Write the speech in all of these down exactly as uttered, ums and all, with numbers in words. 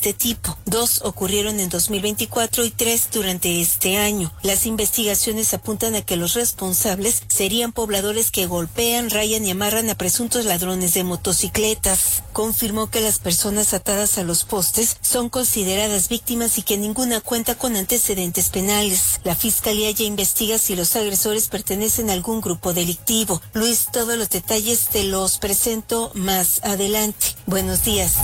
este tipo. Dos ocurrieron en dos mil veinticuatro y tres durante este año. Las investigaciones apuntan a que los responsables serían pobladores que golpean, rayan y amarran a presuntos ladrones de motocicletas. Confirmó que las personas atadas a los postes son consideradas víctimas y que ninguna cuenta con antecedentes penales. La Fiscalía ya investiga si los agresores pertenecen a algún grupo delictivo. Luis, todos los detalles te los presento más adelante. Buenos días.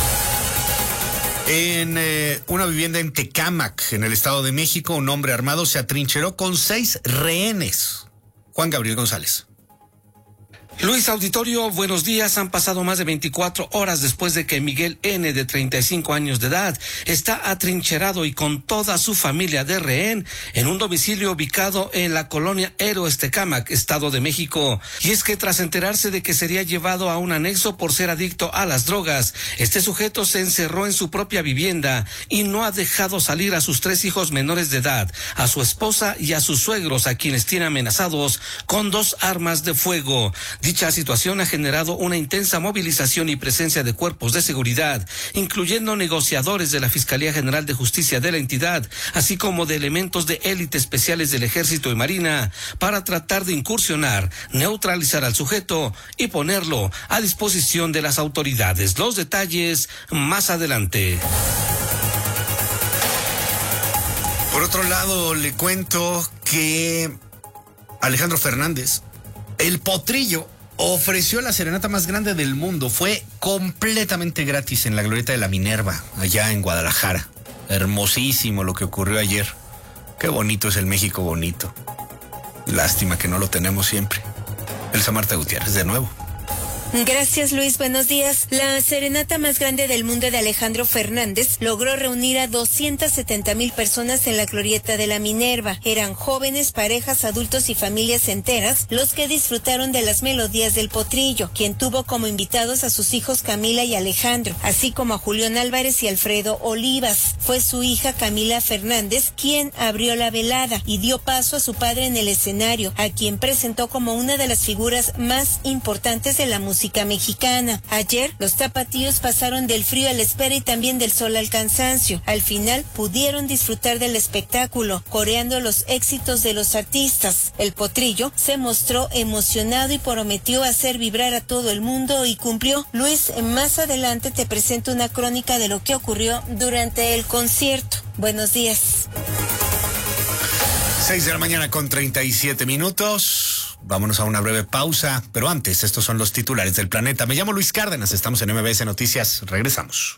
En eh, una vivienda en Tecámac, en el Estado de México, un hombre armado se atrincheró con seis rehenes. Juan Gabriel González. Luis Auditorio, buenos días. Han pasado más de veinticuatro horas después de que Miguel N., de treinta y cinco años de edad, está atrincherado y con toda su familia de rehén en un domicilio ubicado en la colonia Héroes Tecámac, Estado de México. Y es que tras enterarse de que sería llevado a un anexo por ser adicto a las drogas, este sujeto se encerró en su propia vivienda y no ha dejado salir a sus tres hijos menores de edad, a su esposa y a sus suegros, a quienes tiene amenazados con dos armas de fuego. Dicha situación ha generado una intensa movilización y presencia de cuerpos de seguridad, incluyendo negociadores de la Fiscalía General de Justicia de la entidad, así como de elementos de élite especiales del Ejército y Marina, para tratar de incursionar, neutralizar al sujeto y ponerlo a disposición de las autoridades. Los detalles más adelante. Por otro lado, le cuento que Alejandro Fernández, el Potrillo, ofreció la serenata más grande del mundo. Fue completamente gratis en la Glorieta de la Minerva, allá en Guadalajara. Hermosísimo lo que ocurrió ayer. Qué bonito es el México bonito. Lástima que no lo tenemos siempre. Elsa Marta Gutiérrez, de nuevo. Gracias, Luis. Buenos días. La serenata más grande del mundo de Alejandro Fernández logró reunir a doscientas setenta mil personas en la Glorieta de la Minerva. Eran jóvenes, parejas, adultos y familias enteras los que disfrutaron de las melodías del Potrillo, quien tuvo como invitados a sus hijos Camila y Alejandro, así como a Julián Álvarez y Alfredo Olivas. Fue su hija Camila Fernández quien abrió la velada y dio paso a su padre en el escenario, a quien presentó como una de las figuras más importantes de la música mexicana. Ayer, los tapatíos pasaron del frío a la espera y también del sol al cansancio. Al final, pudieron disfrutar del espectáculo, coreando los éxitos de los artistas. El Potrillo se mostró emocionado y prometió hacer vibrar a todo el mundo y cumplió. Luis, más adelante te presento una crónica de lo que ocurrió durante el concierto. Buenos días. Seis de la mañana con treinta y siete minutos. Vámonos a una breve pausa, pero antes, estos son los titulares del planeta. Me llamo Luis Cárdenas, estamos en M B S Noticias, regresamos.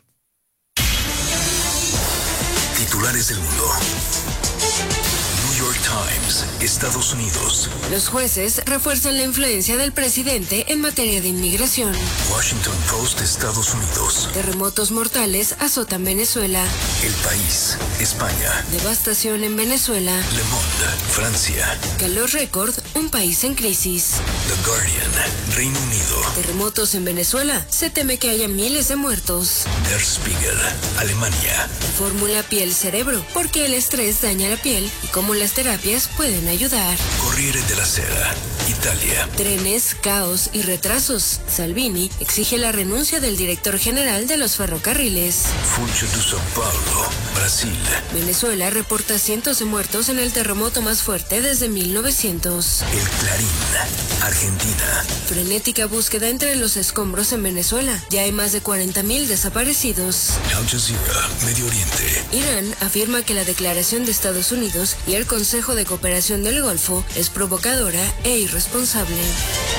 Titulares del mundo. New York Times, Estados Unidos. Los jueces refuerzan la influencia del presidente en materia de inmigración. Washington Post, Estados Unidos. Terremotos mortales azotan Venezuela. El País, España. Devastación en Venezuela. Le Monde, Francia. Calor récord, un país en crisis. The Guardian, Reino Unido. Terremotos en Venezuela, se teme que haya miles de muertos. Der Spiegel, Alemania. Fórmula piel-cerebro, porque el estrés daña la piel y cómo las terapias pueden ayudar. Corriere della Sera, Italia. Trenes, caos y retrasos. Salvini exige la renuncia del director general de los ferrocarriles. Funcho de São Paulo, Brasil. Venezuela reporta cientos de muertos en el terremoto más fuerte desde mil novecientos. El Clarín, Argentina. Frenética búsqueda entre los escombros en Venezuela. Ya hay más de cuarenta mil desaparecidos. Al Jazeera, Medio Oriente. Irán afirma que la declaración de Estados Unidos y el Consejo de Cooperación del Golfo es provocadora e irresponsable.